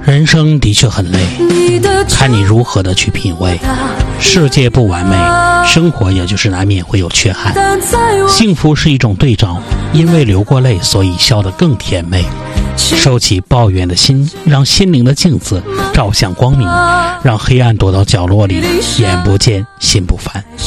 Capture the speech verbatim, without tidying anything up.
人生的确很累，看你如何的去品味。世界不完美，生活也就是难免会有缺憾。幸福是一种对照，因为流过泪，所以笑得更甜美。收起抱怨的心，让心灵的镜子照向光明，让黑暗躲到角落里，眼不见心不烦。